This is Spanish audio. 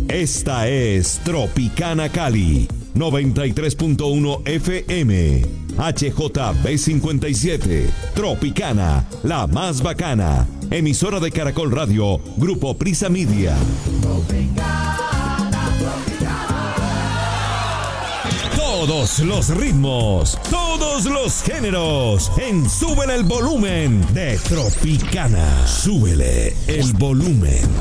Esta es Tropicana Cali, 93.1 FM, HJB57, Tropicana, la más bacana, emisora de Caracol Radio, Grupo Prisa Media. Todos los ritmos, todos los géneros, en Súbele el Volumen de Tropicana. Súbele el volumen.